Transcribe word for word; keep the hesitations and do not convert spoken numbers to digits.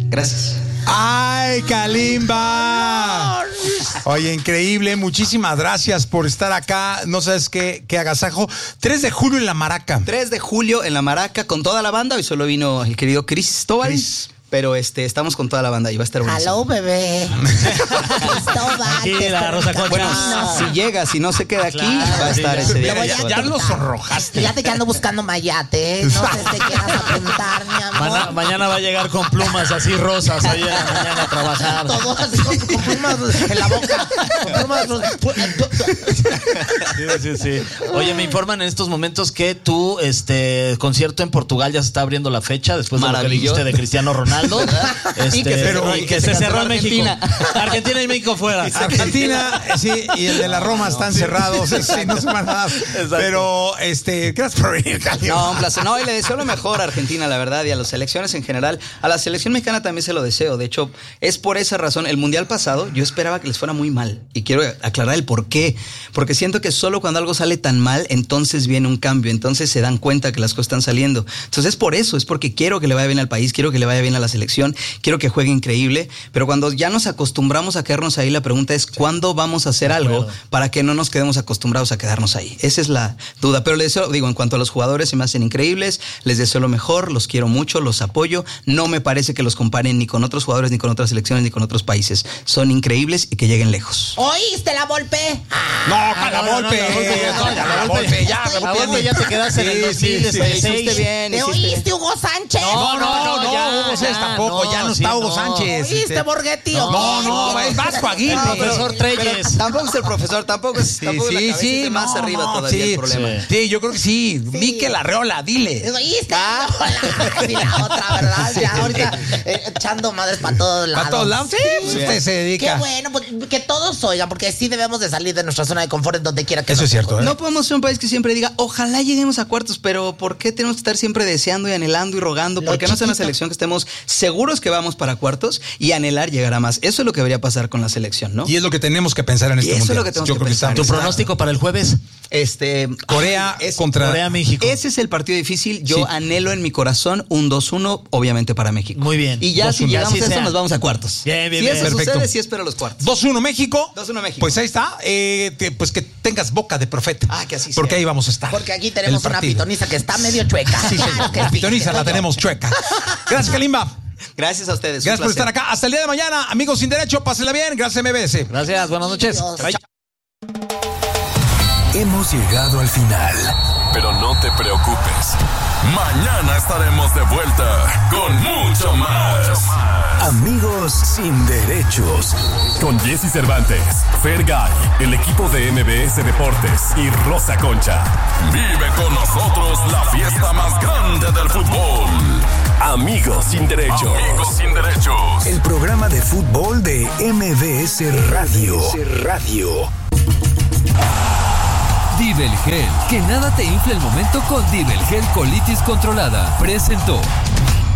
Gracias. ¡Ay, Kalimba! Oye, increíble. Muchísimas gracias por estar acá. No sabes qué, qué agasajo. tres de julio en La Maraca. tres de julio en La Maraca con toda la banda. Hoy solo vino el querido Cristóbal. Chris. Pero este, estamos con toda la banda y va a estar buenísimo. Hello, bebé. Tranquila, Rosa Concha. Bueno, si llega, si no se queda aquí, claro, va a estar sí, ese día. Ya, ya, ya lo sonrojaste. Fíjate que ando buscando mayate, ¿eh? No sé si te quieras apuntar, mi amor. Mañana, mañana va a llegar con plumas así rosas ahí a la mañana a trabajar. Todo así con, con plumas en la boca. Con plumas rosas. Sí, sí, sí. Oye, me informan en estos momentos que tu este, concierto en Portugal ya se está abriendo la fecha después de lo que dijiste de Cristiano Ronaldo. Este, y que, pero, y y que que se, se cerró en México. Argentina. Argentina y México fuera. Argentina, sí, y el de la Roma están cerrados. Sí, no se van nada. Pero, este, gracias por venir, Cali. No, un placer. No, y le deseo lo mejor a Argentina, la verdad, y a las selecciones en general. A la selección mexicana también se lo deseo. De hecho, es por esa razón. El mundial pasado, yo esperaba que les fuera muy mal. Y quiero aclarar el por qué. Porque siento que solo cuando algo sale tan mal, entonces viene un cambio. Entonces se dan cuenta que las cosas están saliendo. Entonces es por eso, es porque quiero que le vaya bien al país, quiero que le vaya bien a la selección, quiero que juegue increíble, pero cuando ya nos acostumbramos a quedarnos ahí, la pregunta es ¿cuándo vamos a hacer algo para que no nos quedemos acostumbrados a quedarnos ahí? Esa es la duda, pero les deseo, digo, en cuanto a los jugadores se me hacen increíbles, les deseo lo mejor, los quiero mucho, los apoyo, no me parece que los comparen ni con otros jugadores, ni con otras selecciones, ni con otros países, son increíbles y que lleguen lejos. ¿Oíste la Volpe? No, con la Volpe, la Volpe, ya, la Volpe ya te quedaste en el dos mil dieciséis. ¿Te oíste, Hugo Sánchez? No, no, no, no, ya, Hugo Sánchez tampoco, no, ya no sí, está Hugo no. Sánchez. ¿Oíste, Borghetti? No, no, no, es Vasco Aguirre. No, profesor Treyes. Tampoco es el profesor, tampoco es, sí, tampoco sí, la cabeza, sí, es más no, arriba no, todavía sí, el problema. Sí. sí, yo creo que sí. sí. Mikel Arreola, dile. ¿Oíste? Ah. Y la otra, ¿verdad? Ya ahorita eh, echando madres para todos lados. ¿Para todos lados? Sí, pues sí. Usted se dedica. Qué bueno, pues, que todos oigan, porque sí debemos de salir de nuestra zona de confort en donde quiera que Eso es cierto, ¿eh? No podemos ser un país que siempre diga, ojalá lleguemos a cuartos, pero ¿por qué tenemos que estar siempre deseando y anhelando y rogando? ¿Por qué no sea una selección que estemos seguros que vamos para cuartos y anhelar llegar a más? Eso es lo que debería pasar con la selección, ¿no? Y es lo que tenemos que pensar en este y eso mundial. Es lo que tenemos Yo que creo pensar. que ¿Tu pronóstico para el jueves? Este, Corea es, contra Corea, México. Ese es el partido difícil. Yo sí. anhelo en mi corazón un dos uno, obviamente para México. Muy bien. Y ya dos uno. si llegamos Así a eso, sea. nos vamos a cuartos. Bien, bien, si bien. eso Perfecto. sucede, sí espero los cuartos. dos uno México. dos uno México. Pues ahí está. Eh, te, pues que tengas boca de profeta. Ah, que así sea. Porque ahí vamos a estar. Porque aquí tenemos una pitoniza que está medio chueca. Sí, sí. Claro que La sí, pitoniza la que tenemos chueca. Gracias, Kalimba. Gracias a ustedes. Gracias por estar acá. Hasta el día de mañana. Amigos sin derecho, pásenla bien. Gracias, M B S. Gracias, buenas noches. Dios. Hemos llegado al final, pero no te preocupes. Mañana estaremos de vuelta con mucho más. Amigos sin derechos. Con Jesse Cervantes, Fergay, el equipo de M B S Deportes y Rosa Concha. Vive con nosotros la fiesta más grande del fútbol. Amigos sin derechos. Amigos sin derechos. El programa de fútbol de M B S Radio. M B S Radio. Divelgel, que nada te infle el momento con Divelgel Colitis Controlada. Presentó.